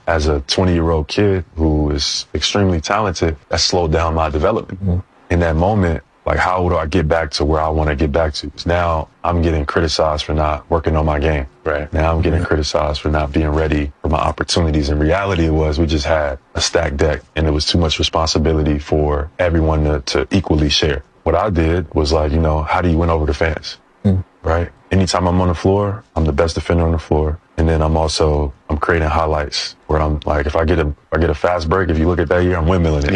as a 20-year-old kid who is extremely talented, that slowed down my development. In that moment, like, how do I get back to where I want to get back to? 'Cause now I'm getting criticized for not working on my game. Right. Now I'm getting criticized for not being ready for my opportunities. In reality, it was we just had a stacked deck and it was too much responsibility for everyone to equally share. What I did was like, you know, how do you win over the fans? Right? Anytime I'm on the floor, I'm the best defender on the floor. And then I'm creating highlights where I'm like, if I get a fast break, if you look at that year, I'm windmilling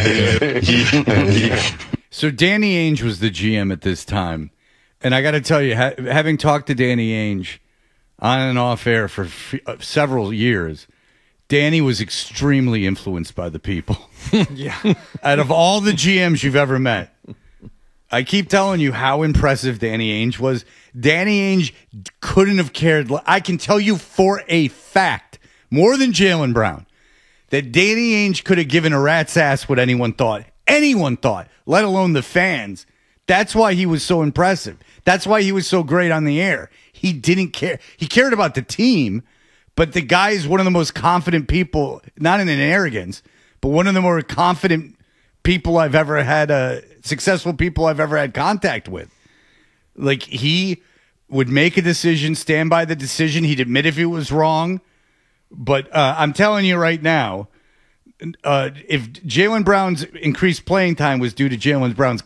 it. So Danny Ainge was the GM at this time. And I got to tell you, having talked to Danny Ainge on and off air for several years, Danny was extremely influenced by the people. Yeah. Out of all the GMs you've ever met, I keep telling you how impressive Danny Ainge was. Danny Ainge couldn't have cared. I can tell you for a fact, more than Jaylen Brown, that Danny Ainge could have given a rat's ass what anyone thought, let alone the fans. That's why he was so impressive. That's why he was so great on the air. He didn't care. He cared about the team, but the guy is one of the most confident people, not in an arrogance, but one of the more confident people I've ever had, successful people I've ever had contact with. Like, he would make a decision, stand by the decision. He'd admit if it was wrong. But I'm telling you right now, if Jaylen Brown's increased playing time was due to Jaylen Brown's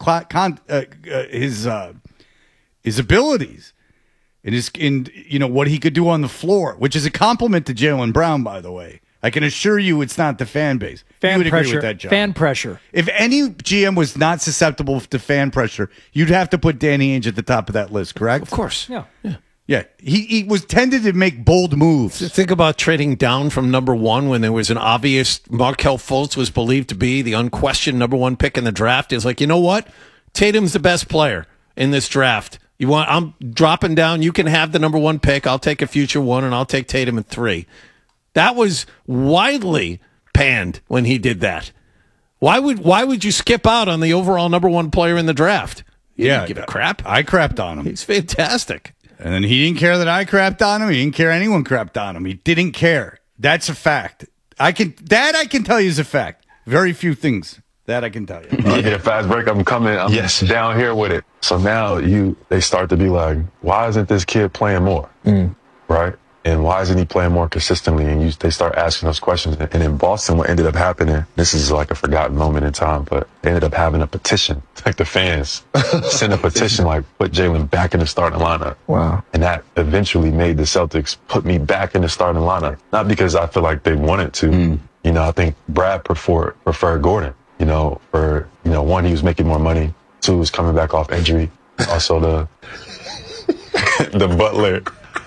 his abilities and what he could do on the floor, which is a compliment to Jaylen Brown, by the way. I can assure you it's not the fan base. You would agree with that, John. Fan pressure. If any GM was not susceptible to fan pressure, you'd have to put Danny Ainge at the top of that list, correct? Of course. Yeah. He was tended to make bold moves. Think about trading down from number one when there was an obvious Markelle Fultz was believed to be the unquestioned number one pick in the draft. Is like, you know what? Tatum's the best player in this draft. I'm dropping down. You can have the number one pick. I'll take a future one, and I'll take Tatum at 3. That was widely panned when he did that. Why would you skip out on the overall number one player in the draft? You didn't give a crap. I crapped on him. He's fantastic. And then he didn't care that I crapped on him. He didn't care anyone crapped on him. He didn't care. That's a fact. I can tell you is a fact. Very few things that I can tell you. You get a fast break, I'm coming. I'm down here with it. So now they start to be like, why isn't this kid playing more? Right? And why isn't he playing more consistently? And they start asking those questions. And in Boston, what ended up happening, this is like a forgotten moment in time, but they ended up having a petition. Like the fans sent a petition, like put Jaylen back in the starting lineup. Wow. And that eventually made the Celtics put me back in the starting lineup. Not because I feel like they wanted to. I think Brad preferred Gordon. One, he was making more money. 2, he was coming back off injury. Also the Butler.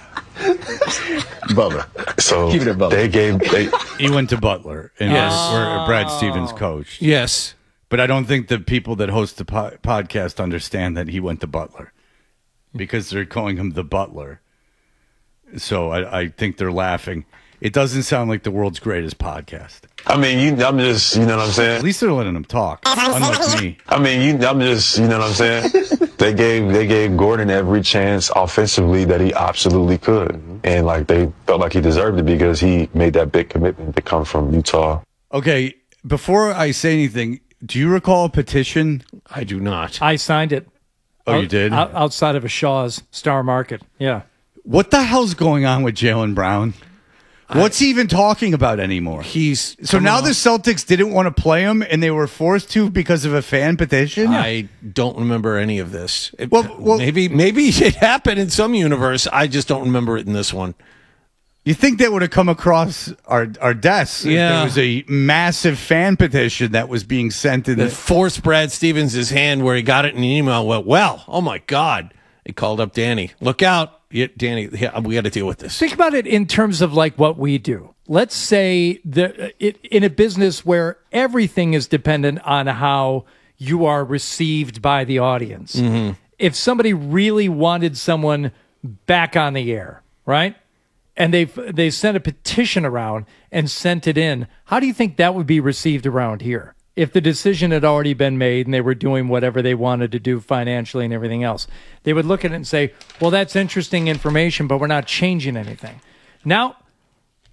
So keep it at Butler. He went to Butler, and where Brad Stevens coached. Yes, but I don't think the people that host the podcast understand that he went to Butler because they're calling him the Butler. So I think they're laughing. It doesn't sound like the world's greatest podcast. I mean, I'm just, you know what I'm saying? At least they're letting him talk, unlike me. I mean, I'm just, you know what I'm saying? They gave Gordon every chance offensively that he absolutely could. And like they felt like he deserved it because he made that big commitment to come from Utah. Okay, before I say anything, do you recall a petition? I do not. I signed it. Oh, you did? Outside of a Shaw's Star Market. Yeah. What the hell's going on with Jaylen Brown? What's he even talking about anymore? So now the Celtics didn't want to play him, and they were forced to because of a fan petition? I don't remember any of this. Well, maybe it happened in some universe. I just don't remember it in this one. You think that would have come across our desks if there was a massive fan petition that was being sent in that forced Brad Stevens' hand where he got it in an email. Well, oh my God. He called up Danny. Look out. Yeah, Danny, we got to deal with this. Think about it in terms of like what we do. Let's say in a business where everything is dependent on how you are received by the audience. Mm-hmm. If somebody really wanted someone back on the air, right? And they sent a petition around and sent it in, how do you think that would be received around here? If the decision had already been made and they were doing whatever they wanted to do financially and everything else, they would look at it and say, well, that's interesting information, but we're not changing anything. Now,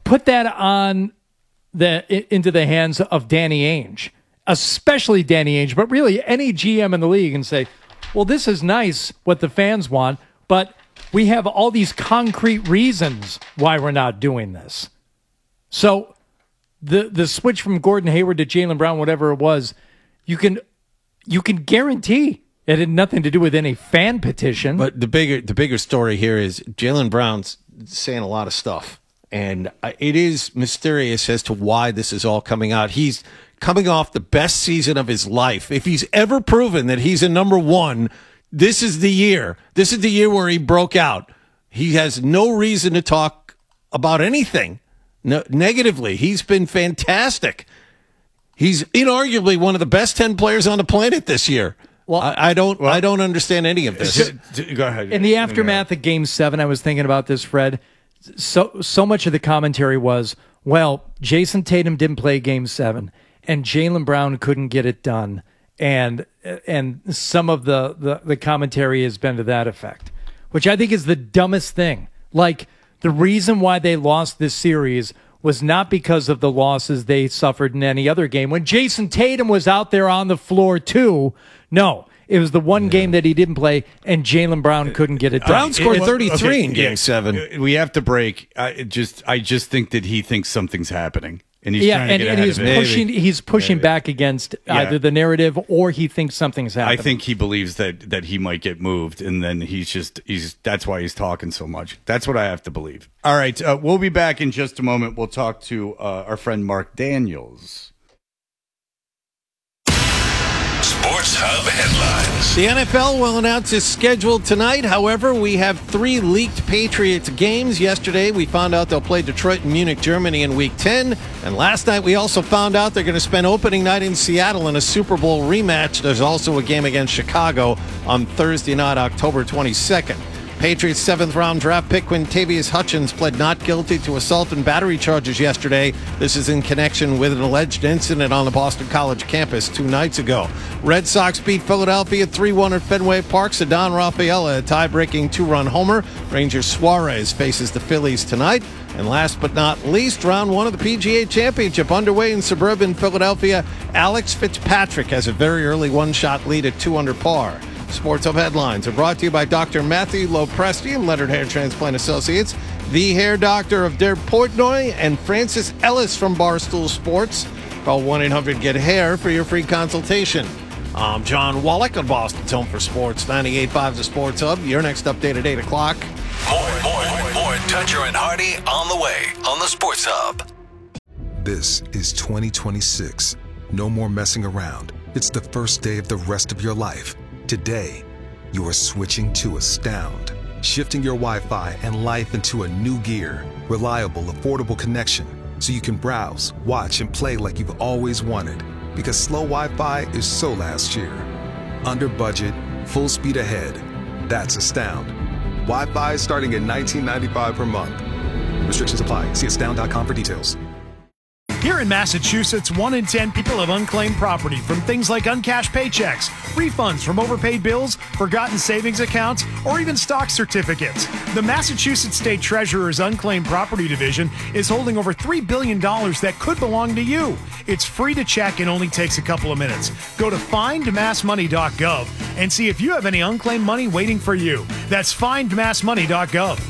put that on into the hands of Danny Ainge, especially Danny Ainge, but really any GM in the league, and say, well, this is nice what the fans want, but we have all these concrete reasons why we're not doing this. So the switch from Gordon Hayward to Jaylen Brown, whatever it was, you can guarantee it had nothing to do with any fan petition. But the bigger story here is Jaylen Brown's saying a lot of stuff, and it is mysterious as to why this is all coming out. He's coming off the best season of his life. If he's ever proven that he's a number one, this is the year. This is the year where he broke out. He has no reason to talk about anything negatively. He's been fantastic. He's inarguably one of the best 10 players on the planet this year. Well, I don't understand any of this. Go ahead. In the aftermath of Game 7, I was thinking about this, Fred. So much of the commentary was, well, Jason Tatum didn't play Game 7, and Jaylen Brown couldn't get it done. And some of the commentary has been to that effect, which I think is the dumbest thing. Like, the reason why they lost this series was not because of the losses they suffered in any other game. When Jason Tatum was out there on the floor too, no, it was the one game that he didn't play, and Jaylen Brown couldn't get it done. Brown scored 33 in Game 7. We have to break. I just think that he thinks something's happening. And he's trying to get ahead of it. He's pushing back against either the narrative or he thinks something's happening. I think he believes that he might get moved, and then that's why he's talking so much. That's what I have to believe. All right, we'll be back in just a moment. We'll talk to our friend Mark Daniels. Sports Hub headlines. The NFL will announce its schedule tonight. However, we have 3 leaked Patriots games. Yesterday, we found out they'll play Detroit and Munich, Germany in Week 10. And last night, we also found out they're going to spend opening night in Seattle in a Super Bowl rematch. There's also a game against Chicago on Thursday night, October 22nd. Patriots 7th-round draft pick Quintavious Hutchins pled not guilty to assault and battery charges yesterday. This is in connection with an alleged incident on the Boston College campus 2 nights ago. Red Sox beat Philadelphia 3-1 at Fenway Park. Ceddanne Rafaela, a tie-breaking 2-run homer. Ranger Suarez faces the Phillies tonight. And last but not least, round 1 of the PGA Championship underway in suburban Philadelphia. Alex Fitzpatrick has a very early one-shot lead at 2 under par. Sports Hub headlines are brought to you by Dr. Matthew Lopresti and Leonard Hair Transplant Associates, the hair doctor of Der Portnoy, and Francis Ellis from Barstool Sports. Call 1-800-GET-HAIR for your free consultation. I'm John Wallach on Boston's Home for Sports, 98.5 The Sports Hub. Your next update at 8 o'clock. More Toucher and Hardy on the way on the Sports Hub. This is 2026. No more messing around. It's the first day of the rest of your life. Today, you are switching to Astound, shifting your Wi-Fi and life into a new gear. Reliable, affordable connection, so you can browse, watch, and play like you've always wanted. Because slow Wi-Fi is so last year. Under budget, full speed ahead. That's Astound. Wi-Fi starting at $19.95 per month. Restrictions apply. See astound.com for details. Here in Massachusetts, 1 in 10 people have unclaimed property from things like uncashed paychecks, refunds from overpaid bills, forgotten savings accounts, or even stock certificates. The Massachusetts State Treasurer's Unclaimed Property Division is holding over $3 billion that could belong to you. It's free to check and only takes a couple of minutes. Go to findmassmoney.gov and see if you have any unclaimed money waiting for you. That's findmassmoney.gov.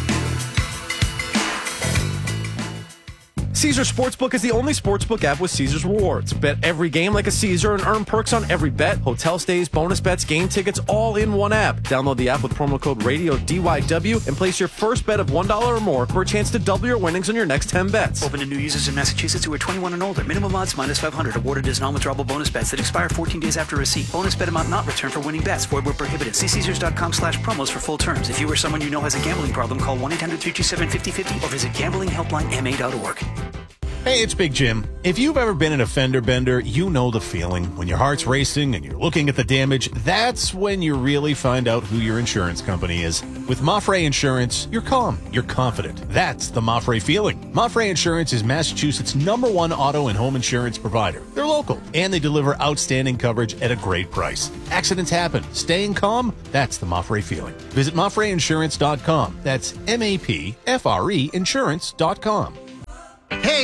Caesars Sportsbook is the only sportsbook app with Caesars Rewards. Bet every game like a Caesar and earn perks on every bet. Hotel stays, bonus bets, game tickets, all in one app. Download the app with promo code RADIO DYW and place your first bet of $1 or more for a chance to double your winnings on your next 10 bets. Open to new users in Massachusetts who are 21 and older. Minimum odds minus 500. Awarded as non-withdrawable bonus bets that expire 14 days after receipt. Bonus bet amount not returned for winning bets. Void where prohibited. See Caesars.com/promos for full terms. If you or someone you know has a gambling problem, call 1-800-327-5050 or visit gamblinghelplinema.org. Hey, it's Big Jim. If you've ever been in a fender bender, you know the feeling. When your heart's racing and you're looking at the damage, that's when you really find out who your insurance company is. With Mafre Insurance, you're calm, you're confident. That's the Mafre feeling. Mafre Insurance is Massachusetts' #1 auto and home insurance provider. They're local, and they deliver outstanding coverage at a great price. Accidents happen. Staying calm, that's the Mafre feeling. Visit MafreInsurance.com. That's MAPFRE Insurance.com.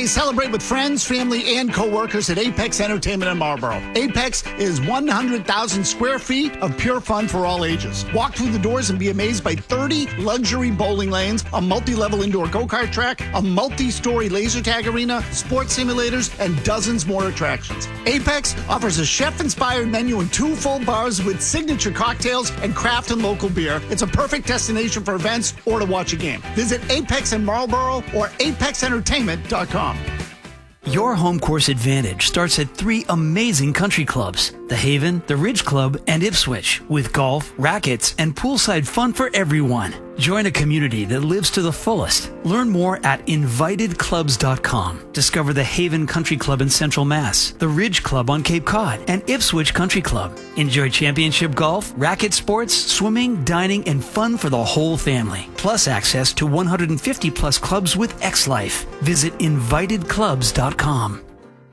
Day, celebrate with friends, family, and coworkers at Apex Entertainment in Marlboro. Apex is 100,000 square feet of pure fun for all ages. Walk through the doors and be amazed by 30 luxury bowling lanes, a multi-level indoor go-kart track, a multi-story laser tag arena, sports simulators, and dozens more attractions. Apex offers a chef-inspired menu and 2 full bars with signature cocktails and craft and local beer. It's a perfect destination for events or to watch a game. Visit Apex in Marlboro or apexentertainment.com. Your home course advantage starts at 3 amazing country clubs, the Haven, the Ridge Club, and Ipswich, with golf, rackets, and poolside fun for everyone. Join a community that lives to the fullest. Learn more at invitedclubs.com. Discover the Haven Country Club in Central Mass, the Ridge Club on Cape Cod, and Ipswich Country Club. Enjoy championship golf, racket sports, swimming, dining, and fun for the whole family. Plus access to 150 plus clubs with X-Life. Visit invitedclubs.com.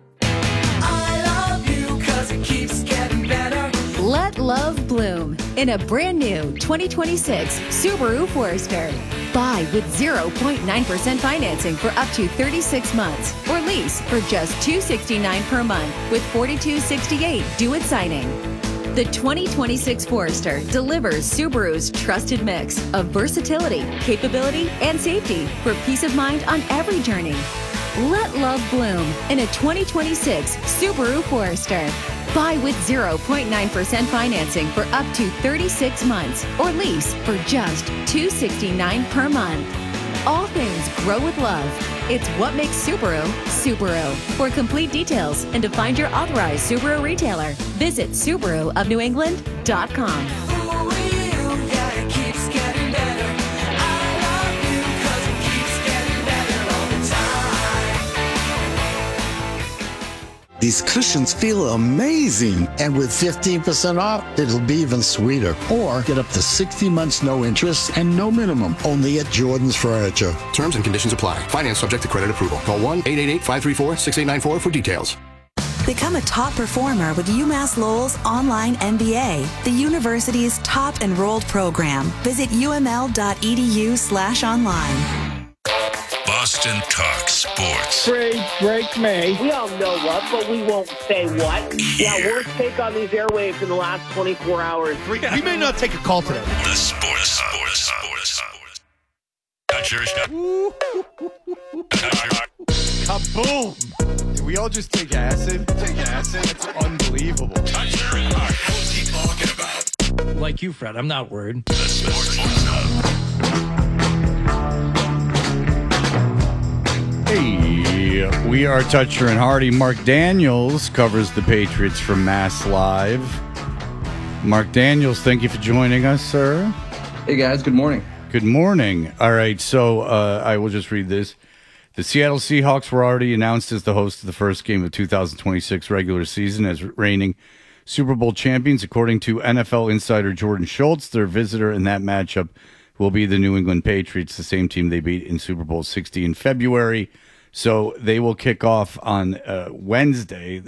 Let love bloom in a brand new 2026 Subaru Forester. Buy with 0.9% financing for up to 36 months or lease for just $269 per month with $42.68 due at signing. The 2026 Forester delivers Subaru's trusted mix of versatility, capability, and safety for peace of mind on every journey. Let love bloom in a 2026 Subaru Forester. Buy with 0.9% financing for up to 36 months or lease for just $269 per month. All things grow with love. It's what makes Subaru, Subaru. For complete details and to find your authorized Subaru retailer, visit SubaruofNewEngland.com. These cushions feel amazing. And with 15% off, it'll be even sweeter. Or get up to 60 months no interest and no minimum. Only at Jordan's Furniture. Terms and conditions apply. Finance subject to credit approval. Call 1-888-534-6894 for details. Become a top performer with UMass Lowell's online MBA, the university's top enrolled program. Visit uml.edu/online. Boston Talk Sports. Break me. We all know what, but we won't say what. Yeah, worst take on these airwaves in the last 24 hours. We may not take a call today. The Sports. Touch your shot. Kaboom! Did we all just take acid? It's unbelievable. Touch your heart. What's he talking about? Like you, Fred. I'm not worried. The Sports. Hey, we are Toucher and Hardy. Mark Daniels covers the Patriots from Mass Live. Mark Daniels, thank you for joining us, sir. Hey, guys. Good morning. Good morning. All right, so I will just read this. The Seattle Seahawks were already announced as the host of the first game of 2026 regular season as reigning Super Bowl champions. According to NFL insider Jordan Schultz, their visitor in that matchup will be the New England Patriots, the same team they beat in Super Bowl 60 in February. So they will kick off on Wednesday,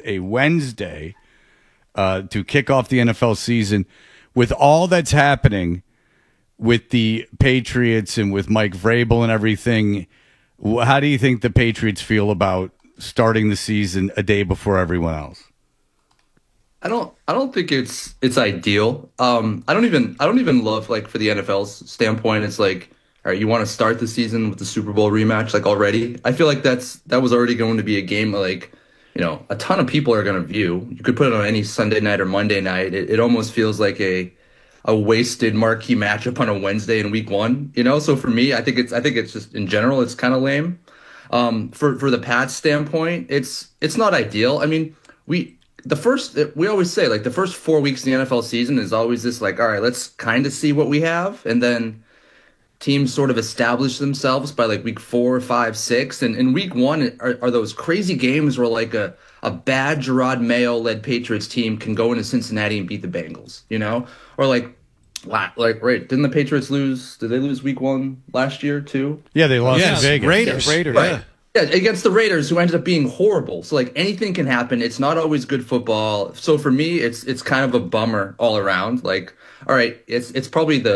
to kick off the NFL season. With all that's happening with the Patriots and with Mike Vrabel and everything, how do you think the Patriots feel about starting the season a day before everyone else? I don't think it's ideal. I don't even love, like, for the NFL's standpoint, it's like, all right, you want to start the season with the Super Bowl rematch, like, already? I feel like that was already going to be a game like, you know, a ton of people are going to view. You could put it on any Sunday night or Monday night. It almost feels like a wasted marquee matchup on a Wednesday in week 1, you know? So for me, I think it's just, in general, it's kind of lame. For the Pats standpoint, it's not ideal. I mean, we always say, like, the first 4 weeks in the NFL season is always this, like, all right, let's kind of see what we have. And then teams sort of establish themselves by, like, week 4, 5, 6. And in week 1 are those crazy games where, like, a bad Gerard Mayo-led Patriots team can go into Cincinnati and beat the Bengals, you know? Or, right, didn't the Patriots lose? Did they lose week 1 last year, too? Yeah, they lost to Vegas. Raiders. Right. Yeah, against the Raiders, who ended up being horrible. So, like, anything can happen. It's not always good football. So for me, it's kind of a bummer all around. Like, all right, it's probably the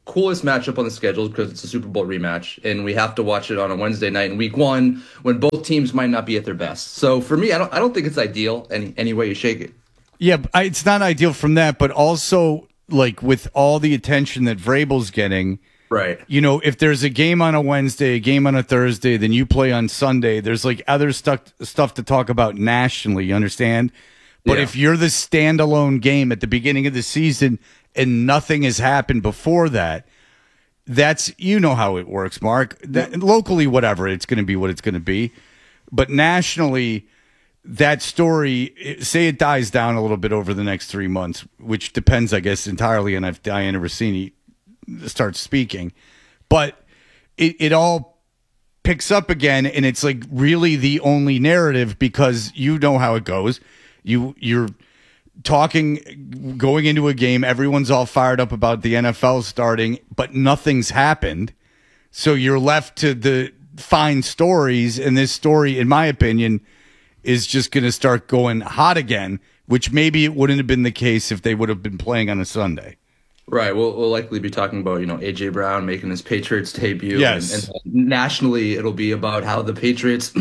coolest matchup on the schedule because it's a Super Bowl rematch, and we have to watch it on a Wednesday night in Week 1 when both teams might not be at their best. So for me, I don't think it's ideal any way you shake it. Yeah, it's not ideal from that, but also like with all the attention that Vrabel's getting, right? You know, if there's a game on a Wednesday, a game on a Thursday, then you play on Sunday. There's like other stuff to talk about nationally. You understand? But if you're the standalone game at the beginning of the season and nothing has happened before that, that's, you know how it works, Mark. Locally, whatever, it's going to be what it's going to be. But nationally, that story, say it dies down a little bit over the next 3 months, which depends, I guess, entirely on if Diana Rossini starts speaking. But it all picks up again, and it's like really the only narrative because you know how it goes. You're talking, going into a game, everyone's all fired up about the NFL starting, but nothing's happened. So you're left to find stories, and this story, in my opinion, is just going to start going hot again, which maybe it wouldn't have been the case if they would have been playing on a Sunday. Right. We'll likely be talking about, A.J. Brown making his Patriots debut. Yes. And nationally, it'll be about how the Patriots,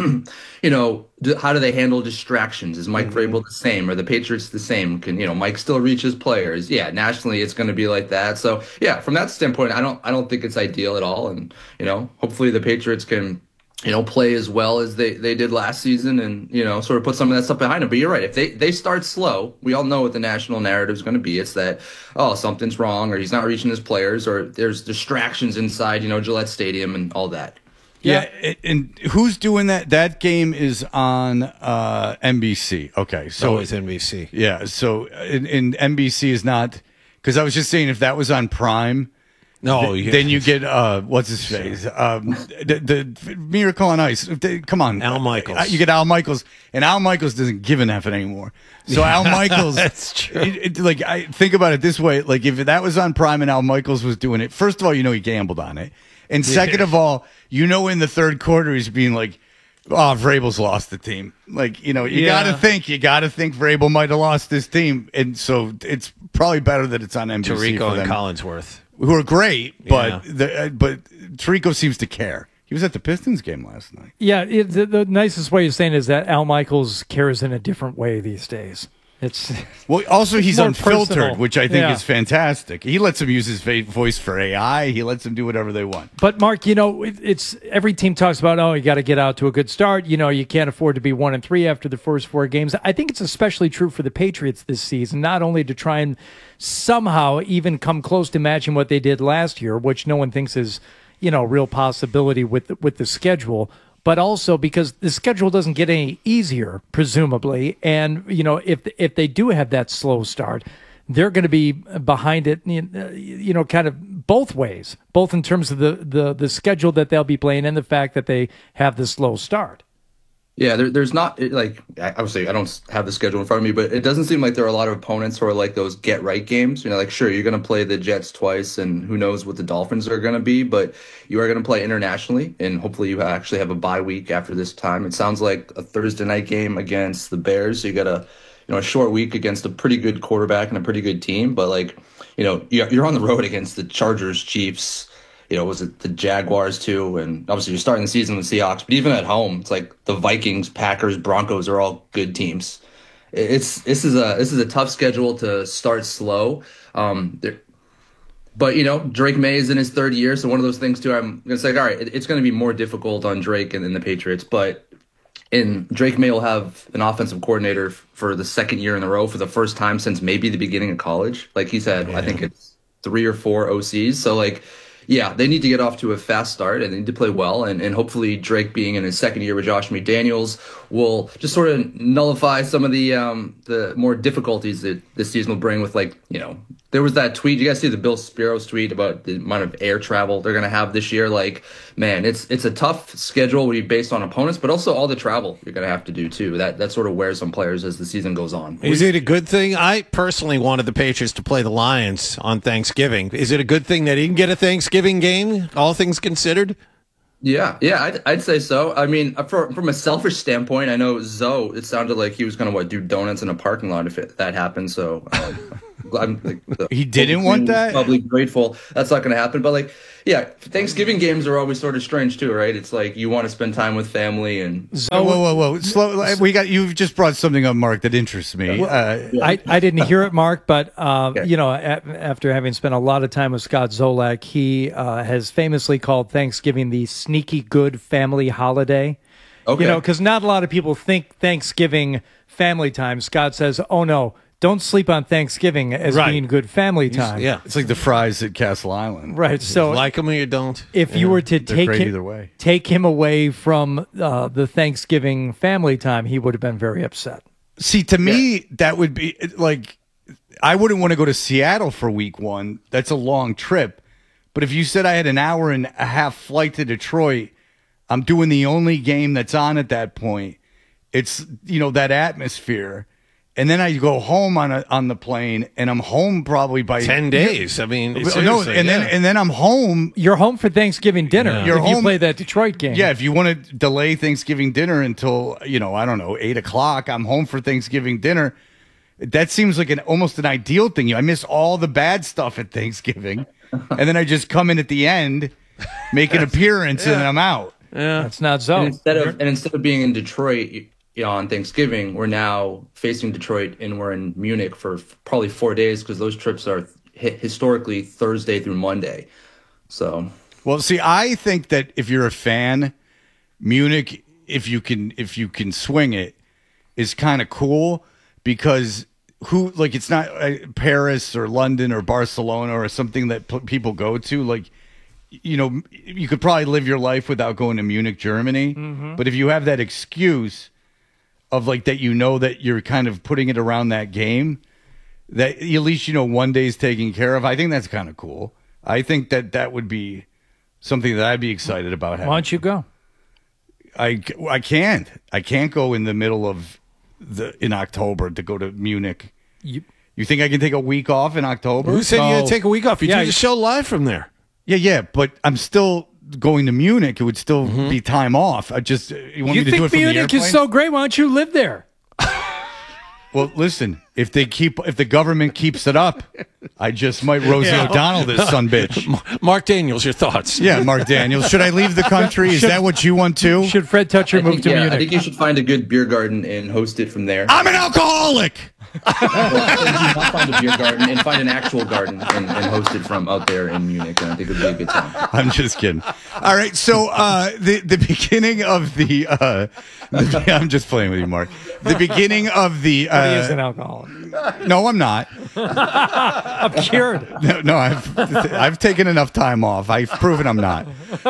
how do they handle distractions? Is Mike Vrabel the same? Are the Patriots the same? Can, Mike still reach his players? Yeah, nationally, it's going to be like that. So, yeah, from that standpoint, I don't think it's ideal at all. And, hopefully the Patriots can play as well as they did last season and, sort of put some of that stuff behind them. But you're right. If they start slow, we all know what the national narrative is going to be. It's that, something's wrong or he's not reaching his players or there's distractions inside, Gillette Stadium and all that. Yeah. And who's doing that? That game is on NBC. Okay. So it's NBC. Yeah. So and NBC is not, because I was just saying if that was on Prime, no, then you get what's his face, the Miracle on Ice. Come on, Al Michaels. You get Al Michaels, and Al Michaels doesn't give an F anymore. So Al Michaels, that's true. I think about it this way: like if that was on Prime and Al Michaels was doing it, first of all, he gambled on it, and second of all, in the third quarter he's being like, "Oh, Vrabel's lost the team." Like you got to think Vrabel might have lost this team, and so it's probably better that it's on NBC. Tirico and Collinsworth, who are great, but but Tirico seems to care. He was at the Pistons game last night. Yeah, the nicest way of saying it is that Al Michaels cares in a different way these days. It's also he's unfiltered, personal. which I think is fantastic. He lets them use his voice for AI. He lets them do whatever they want. But Mark, it's every team talks about, you got to get out to a good start. You can't afford to be 1-3 after the first 4 games. I think it's especially true for the Patriots this season, not only to try and somehow even come close to matching what they did last year, which no one thinks is, real possibility with the schedule, but also because the schedule doesn't get any easier, presumably. And, if they do have that slow start, they're going to be behind it, kind of both ways, both in terms of the schedule that they'll be playing and the fact that they have the slow start. Yeah, there's not, obviously I don't have the schedule in front of me, but it doesn't seem like there are a lot of opponents who are like those get-right games. Sure, you're going to play the Jets twice, and who knows what the Dolphins are going to be, but you are going to play internationally, and hopefully you actually have a bye week after this time. It sounds like a Thursday night game against the Bears, so you got a short week against a pretty good quarterback and a pretty good team, but you're on the road against the Chargers, Chiefs, was it the Jaguars too? And obviously you're starting the season with Seahawks, but even at home, it's like the Vikings, Packers, Broncos are all good teams. This is a tough schedule to start slow. But Drake May is in his 3rd year, so one of those things too. I'm gonna say, all right, it's going to be more difficult on Drake and the Patriots, but Drake May will have an offensive coordinator for the 2nd year in a row for the first time since maybe the beginning of college. Like he said, I think it's 3 or 4 OCs. So yeah, they need to get off to a fast start and they need to play well. And hopefully Drake being in his 2nd year with Josh McDaniels will just sort of nullify some of the more difficulties that this season will bring with there was that tweet. You guys see the Bill Spiros tweet about the amount of air travel they're going to have this year? Man, it's a tough schedule based on opponents, but also all the travel you're going to have to do too. That sort of wears on players as the season goes on. Is it a good thing? I personally wanted the Patriots to play the Lions on Thanksgiving. Is it a good thing they didn't get a Thanksgiving game, all things considered? Yeah, I'd say so. I mean, from a selfish standpoint, I know Zoe, it sounded like he was going to do donuts in a parking lot if that happened. So He didn't want that? Probably grateful. That's not going to happen. But like, yeah, Thanksgiving games are always sort of strange too, right? It's like you want to spend time with family and. Whoa! Slow. You've just brought something up, Mark, that interests me. I didn't hear it, Mark, but after having spent a lot of time with Scott Zolak, he has famously called Thanksgiving the sneaky good family holiday. Okay. Because not a lot of people think Thanksgiving family time. Scott says, "Oh no, don't sleep on Thanksgiving as being good family time." It's like the fries at Castle Island. Right. So like them or you don't. If you were to take him away from the Thanksgiving family time, he would have been very upset. See, to me, that would be like, I wouldn't want to go to Seattle for week one. That's a long trip. But if you said I had an hour and a half flight to Detroit, I'm doing the only game that's on at that point. It's, that atmosphere. And then I go home on the plane, and I'm home probably by 10 days. I mean, then I'm home. You're home for Thanksgiving dinner. Yeah. You're if home, you play that Detroit game. Yeah, if you want to delay Thanksgiving dinner until 8 o'clock, I'm home for Thanksgiving dinner. That seems like almost an ideal thing. I miss all the bad stuff at Thanksgiving, and then I just come in at the end, make an appearance, and then I'm out. Yeah, that's not so. And instead of being in Detroit on Thanksgiving, we're now facing Detroit, and we're in Munich for probably 4 days because those trips are historically Thursday through Monday. So, well, see, I think that if you're a fan, Munich, if you can swing it, is kind of cool because it's not Paris or London or Barcelona or something that people go to. Like, you could probably live your life without going to Munich, Germany. Mm-hmm. But if you have that excuse of like that, that you're kind of putting it around that game, that at least one day's taken care of. I think that's kind of cool. I think that would be something that I'd be excited about having. Why don't you go? I can't go in the middle of in October to go to Munich. You think I can take a week off in October? Who said you had to take a week off? You do the show live from there. Yeah, but I'm still going to Munich. It would still be time off. You want me to do it from the airplane? Munich is so great? Why don't you live there? Well, listen, if the government keeps it up, I just might Rosie O'Donnell this sumbitch. Mark Daniels, your thoughts? Yeah, Mark Daniels. Should I leave the country? Is that what you want to? Should Fred Toucher move to Munich? I think you should find a good beer garden and host it from there. I'm an alcoholic. Not find a beer garden and find an actual garden and host it from out there in Munich. And I think it would be a good time. I'm just kidding. All right, so the beginning of I'm just playing with you, Mark. The beginning of the he is an alcoholic. No, I'm not. I'm cured. No, I've taken enough time off. I've proven I'm not.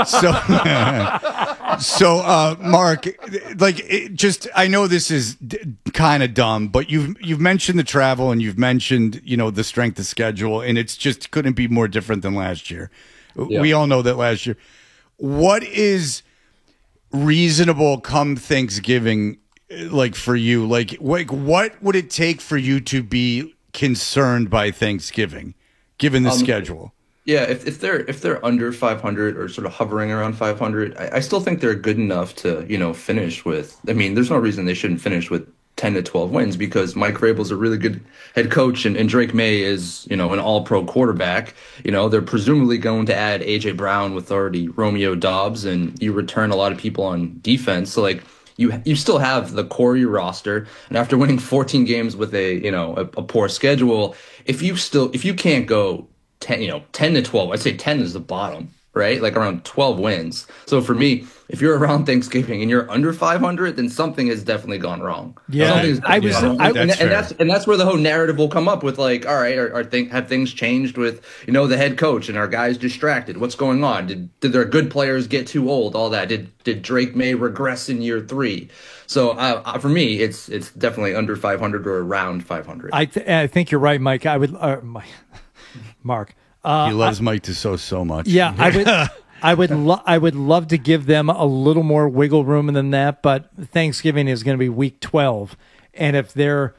So, Mark, I know this is kind of dumb, but you've mentioned the travel and you've mentioned the strength of schedule, and it's just couldn't be more different than last year. Yeah. We all know that last year. What is reasonable come Thanksgiving? Like for you, like what would it take for you to be concerned by Thanksgiving, given the schedule? Yeah, if they're under 500 or sort of hovering around 500, I still think they're good enough to finish with. I mean, there's no reason they shouldn't finish with 10 to 12 wins because Mike Vrabel's a really good head coach and Drake May is an all-pro quarterback. They're presumably going to add AJ Brown with already Romeo Doubs, and you return a lot of people on defense. So like. You still have the core of your roster, and after winning 14 games with a poor schedule, if you can't go 10 to 12, I'd say 10 is the bottom, right? Like around 12 wins. So for me, if you're around Thanksgiving and you're under 500, then something has definitely gone wrong. Yeah, and that's where the whole narrative will come up with like, all right, have things changed with the head coach and our guys distracted? What's going on? Did their good players get too old? All that. Did Drake May regress in year 3? So for me, it's definitely under 500 or around 500. I think you're right, Mike. I would, Mark. He loves Mike so much. Yeah, I would love to give them a little more wiggle room than that, but Thanksgiving is going to be week 12, and if they're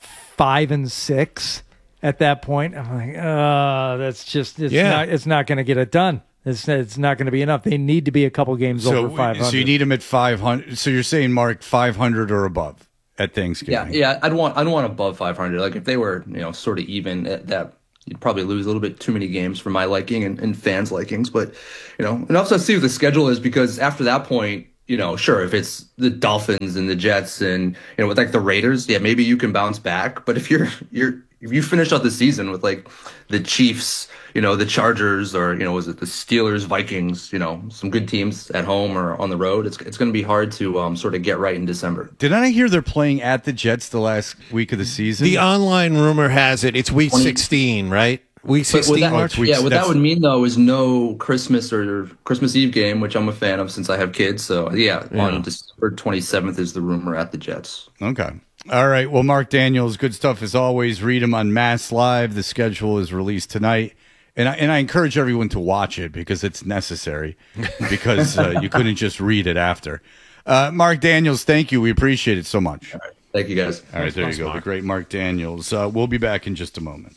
5-6 at that point, I'm like, that's just it's not going to get it done. It's not going to be enough. They need to be a couple games over 500. So you need them at 500. So you're saying, Mark, 500 or above at Thanksgiving. Yeah. I'd want above 500. Like if they were, sort of even at that, you'd probably lose a little bit too many games for my liking and fans' likings. But, and also see what the schedule is, because after that point, sure, if it's the Dolphins and the Jets and, with like the Raiders, yeah, maybe you can bounce back. But if if you finish out the season with like the Chiefs, the Chargers, or, was it the Steelers, Vikings, some good teams at home or on the road, it's going to be hard to sort of get right in December. Did I hear they're playing at the Jets the last week of the season? The online rumor has it's week 16, right? Week 16, March? What that would mean, though, is no Christmas or Christmas Eve game, which I'm a fan of since I have kids. So, on December 27th is the rumor at the Jets. Okay. All right. Well, Mark Daniels, good stuff as always. Read him on Mass Live. The schedule is released tonight. And I encourage everyone to watch it because it's necessary, because you couldn't just read it after. Mark Daniels, thank you. We appreciate it so much. All right. Thank you, guys. All right, there you go. Mark. The great Mark Daniels. We'll be back in just a moment.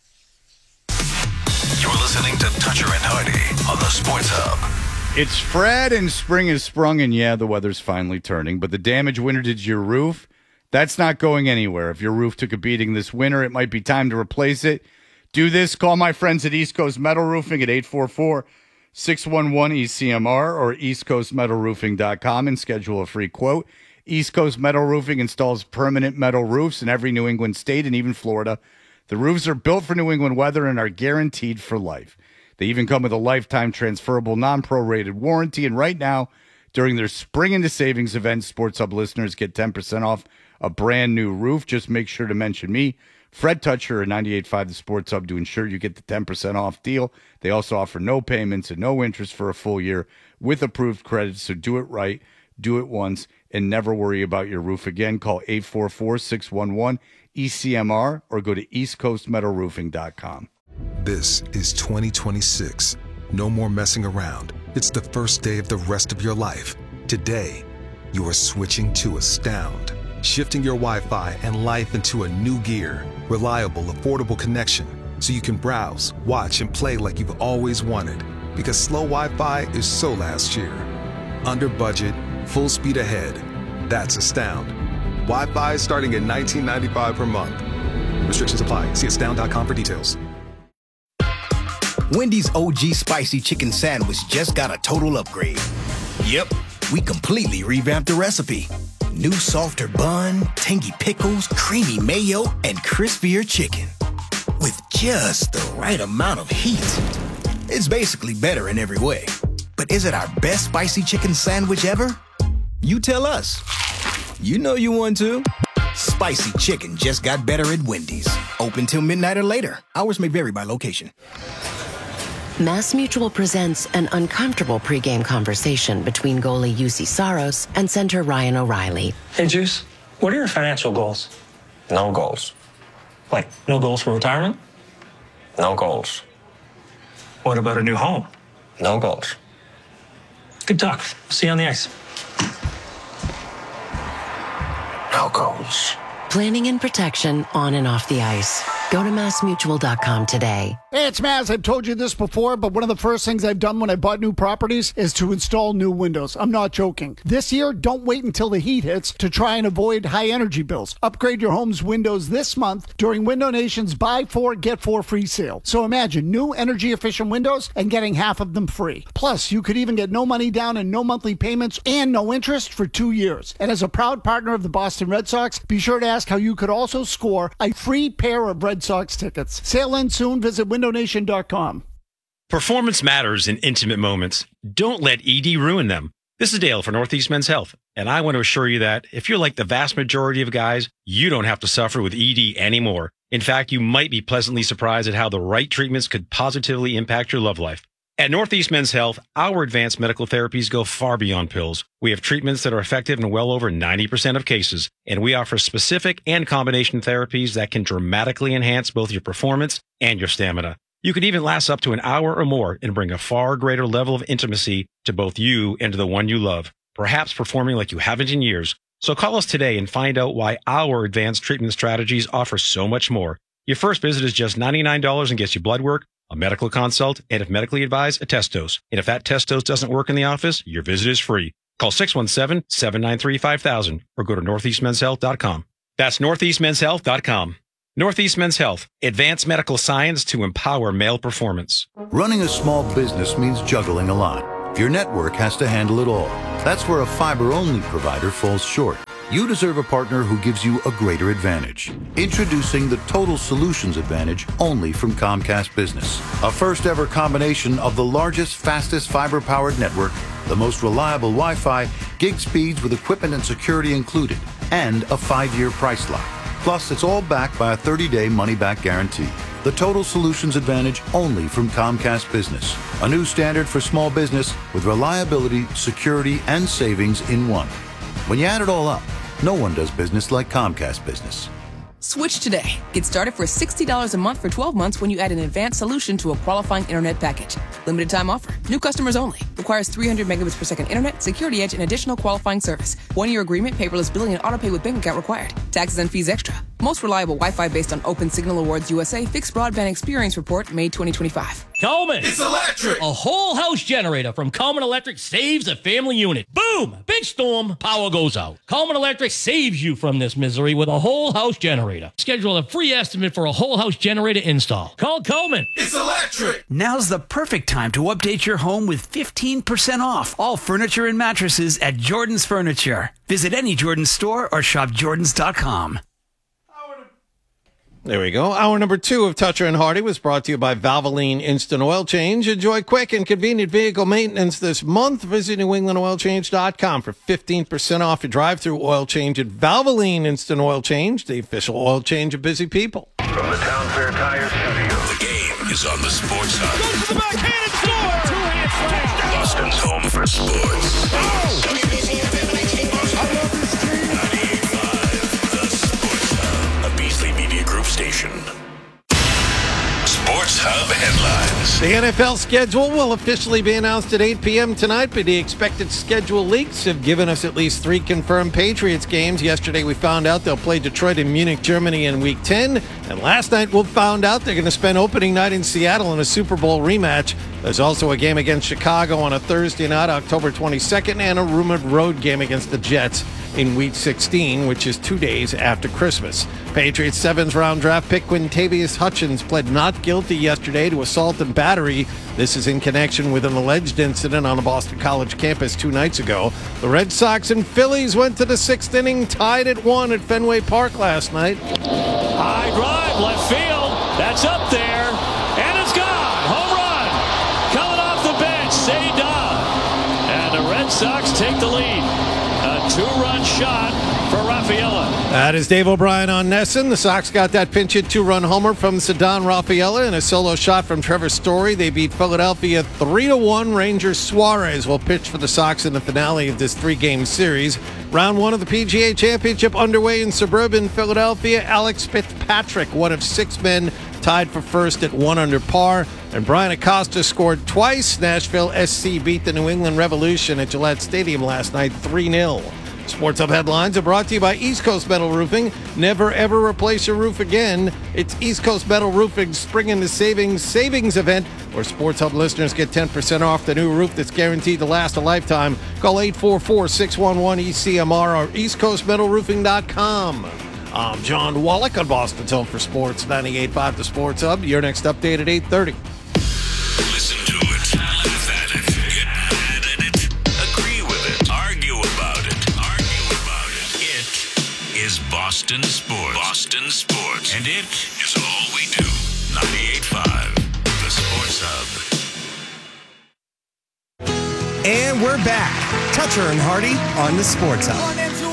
You're listening to Toucher and Hardy on the Sports Hub. It's Fred, and spring has sprung, and the weather's finally turning. But the damage winter did to your roof, that's not going anywhere. If your roof took a beating this winter, it might be time to replace it. Do this. Call my friends at East Coast Metal Roofing at 844-611-ECMR or eastcoastmetalroofing.com and schedule a free quote. East Coast Metal Roofing installs permanent metal roofs in every New England state and even Florida. The roofs are built for New England weather and are guaranteed for life. They even come with a lifetime transferable non-prorated warranty. And right now, during their Spring into Savings event, Sports Hub listeners get 10% off a brand new roof. Just make sure to mention me, Fred Toucher, at 98.5 The Sports Hub, to ensure you get the 10% off deal. They also offer no payments and no interest for a full year with approved credit. So do it right, do it once, and never worry about your roof again. Call 844-611-ECMR or go to eastcoastmetalroofing.com. This is 2026. No more messing around. It's the first day of the rest of your life. Today, you are switching to Astound. Shifting your Wi-Fi and life into a new gear. Reliable, affordable connection so you can browse, watch, and play like you've always wanted. Because slow Wi-Fi is so last year. Under budget, full speed ahead. That's Astound. Wi-Fi starting at $19.95 per month. Restrictions apply. See astound.com for details. Wendy's OG Spicy Chicken Sandwich just got a total upgrade. Yep, we completely revamped the recipe. New softer bun, tangy pickles, creamy mayo, and crispier chicken. With just the right amount of heat. It's basically better in every way. But is it our best spicy chicken sandwich ever? You tell us. You know you want to. Spicy chicken just got better at Wendy's. Open till midnight or later. Hours may vary by location. Mass Mutual presents an uncomfortable pregame conversation between goalie UC Saros and center Ryan O'Reilly. Hey, Juice, what are your financial goals? No goals. Like, no goals for retirement? No goals. What about a new home? No goals. Good talk. See you on the ice. No goals. Planning and protection on and off the ice. Go to massmutual.com today. Hey, it's Maz. I've told you this before, but one of the first things I've done when I bought new properties is to install new windows. I'm not joking. This year, don't wait until the heat hits to try and avoid high energy bills. Upgrade your home's windows this month during Window Nation's Buy 4, Get 4 free sale. So imagine new energy efficient windows and getting half of them free. Plus, you could even get no money down and no monthly payments and no interest for 2 years. And as a proud partner of the Boston Red Sox, be sure to ask how you could also score a free pair of Red Sox tickets. Sale ends soon. Visit windownation.com. Performance matters in intimate moments. Don't let ED ruin them. This is Dale for Northeast Men's Health, and I want to assure you that if you're like the vast majority of guys, you don't have to suffer with ED anymore. In fact, you might be pleasantly surprised at how the right treatments could positively impact your love life. At Northeast Men's Health, our advanced medical therapies go far beyond pills. We have treatments that are effective in well over 90% of cases, and we offer specific and combination therapies that can dramatically enhance both your performance and your stamina. You can even last up to an hour or more and bring a far greater level of intimacy to both you and to the one you love, perhaps performing like you haven't in years. So call us today and find out why our advanced treatment strategies offer so much more. Your first visit is just $99 and gets you blood work, a medical consult, and if medically advised, a test dose. And if that test dose doesn't work in the office, your visit is free. Call 617-793-5000 or go to northeastmenshealth.com. That's northeastmenshealth.com. Northeast Men's Health, advanced medical science to empower male performance. Running a small business means juggling a lot. Your network has to handle it all. That's where a fiber-only provider falls short. You deserve a partner who gives you a greater advantage. Introducing the Total Solutions Advantage only from Comcast Business. A first-ever combination of the largest, fastest fiber-powered network, the most reliable Wi-Fi, gig speeds with equipment and security included, and a 5-year price lock. Plus, it's all backed by a 30-day money-back guarantee. The Total Solutions Advantage only from Comcast Business. A new standard for small business with reliability, security, and savings in one. When you add it all up, no one does business like Comcast Business. Switch today. Get started for $60 a month for 12 months when you add an advanced solution to a qualifying internet package. Limited time offer. New customers only. Requires 300 megabits per second internet, security edge, and additional qualifying service. 1-year agreement, paperless billing, and autopay with bank account required. Taxes and fees extra. Most reliable Wi-Fi based on Open Signal Awards USA Fixed Broadband Experience Report, May 2025. Coleman. It's electric. A whole house generator from Coleman Electric saves a family unit. Boom! Big storm, power goes out. Coleman Electric saves you from this misery with a whole house generator. Schedule a free estimate for a whole house generator install. Call Coleman. It's electric. Now's the perfect time to update your home with 15% off all furniture and mattresses at Jordan's Furniture. Visit any Jordan's store or shop Jordans.com. There we go. Hour number 2 of Toucher and Hardy was brought to you by Valvoline Instant Oil Change. Enjoy quick and convenient vehicle maintenance this month. Visit NewEnglandOilChange.com for 15% off your drive-through oil change at Valvoline Instant Oil Change, the official oil change of busy people. From the Town Fair Tire Studio, the game is on the Sports Hub. Goes to the backhand and score. Two-hand slam. Boston's home for sports. Station. Sports Hub headlines. The NFL schedule will officially be announced at 8 p.m. tonight, but the expected schedule leaks have given us at least 3 confirmed Patriots games. Yesterday we found out they'll play Detroit and Munich, Germany in Week 10. And last night we found out they're going to spend opening night in Seattle in a Super Bowl rematch. There's also a game against Chicago on a Thursday night, October 22nd, and a rumored road game against the Jets in Week 16, which is 2 days after Christmas. Patriots 7th-round draft pick Quintavious Hutchins pled not guilty yesterday to assault and battery. This is in connection with an alleged incident on a Boston College campus 2 nights ago. The Red Sox and Phillies went to the 6th inning, tied at 1 at Fenway Park last night. High drive, left field. That's up there. And it's gone. Home run. Coming off the bench, Cedar. And the Red Sox take the lead. A 2-run shot for Rafaela. That is Dave O'Brien on Nesson. The Sox got that pinch hit 2-run homer from Cedar Rafaela and a solo shot from Trevor Story. They beat Philadelphia 3-1. Ranger Suarez will pitch for the Sox in the finale of this 3-game series. Round 1 of the PGA Championship underway in suburban Philadelphia. Alex Fitzpatrick, one of 6 men, tied for first at 1 under par. And Brian Acosta scored twice. Nashville SC beat the New England Revolution at Gillette Stadium last night 3-0. Sports Hub headlines are brought to you by East Coast Metal Roofing. Never, ever replace your roof again. It's East Coast Metal Roofing's Spring into Savings event, where Sports Hub listeners get 10% off the new roof that's guaranteed to last a lifetime. Call 844-611-ECMR or eastcoastmetalroofing.com. I'm John Wallach on Boston's Home for Sports, 98.5 The Sports Hub. Your next update at 8:30. Listen to it, laugh at it, get mad at it, agree with it, argue about it. It is Boston Sports. Boston Sports. And it is all we do. 98.5 The Sports Hub. And we're back. Toucher and Hardy on the Sports Hub.